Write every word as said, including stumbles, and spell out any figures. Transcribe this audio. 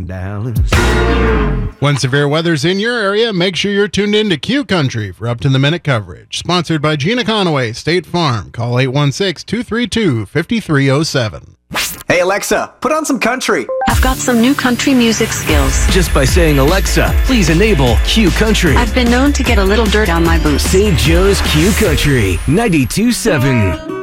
Dallas. When severe weather's in your area, make sure you're tuned in to Q Country for up-to-the-minute coverage. Sponsored by Gina Conaway, State Farm. Call eight one six, two three two, five three zero seven. Hey Alexa, put on some country. I've got some new country music skills. Just by saying, Alexa, please enable Q Country. I've been known to get a little dirt on my boots. Saint Joe's Q Country, ninety-two point seven.